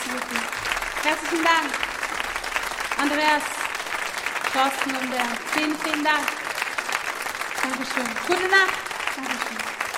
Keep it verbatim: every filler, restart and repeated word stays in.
Wirklich. Herzlichen Dank, Andreas, Thorsten und Bernd. Vielen, vielen Dank. Dankeschön. Gute Nacht. Dankeschön.